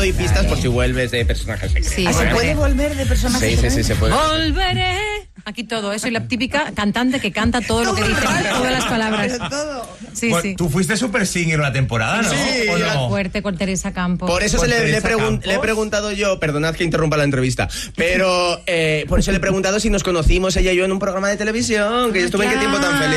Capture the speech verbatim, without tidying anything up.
doy pistas por si vuelves de personaje secreto. Sí, ¿Ah, ¿Se puede volver de personaje Sí, sí, sí, se puede. Volveré. Aquí todo, eso. Y la típica cantante que canta todo lo que dice, todas las palabras. Pero todo. Sí, Pues, sí. tú fuiste super singer una temporada, ¿no? Sí, ¿O no? Fuerte con Teresa Campos. Por eso se le, le, Teresa pregun- Campos. le he preguntado yo, perdonad que interrumpa la entrevista, pero eh, por eso le he preguntado si nos conocimos ella y yo en un programa de televisión, que yo estuve en Qué tiempo tan feliz.